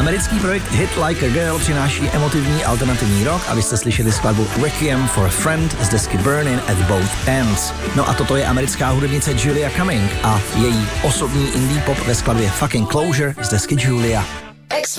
Americký projekt Hit Like a Girl přináší emotivní alternativní rock a vy jste slyšeli skladbu Requiem for a Friend z desky Burning at Both Ends. No a toto je americká hudebnice Julia Cumming a její osobní indie pop ve skladbě Fucking Closure z desky Julia.